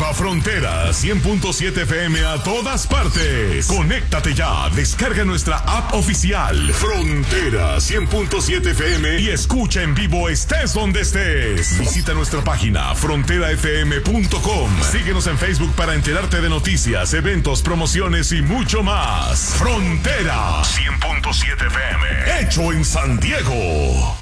Lleva Frontera 100.7 FM a todas partes. Conéctate ya, descarga nuestra app oficial Frontera 100.7 FM y escucha en vivo estés donde estés. Visita nuestra página fronterafm.com. Síguenos en Facebook para enterarte de noticias, eventos, promociones y mucho más. Frontera 100.7 FM, hecho en San Diego.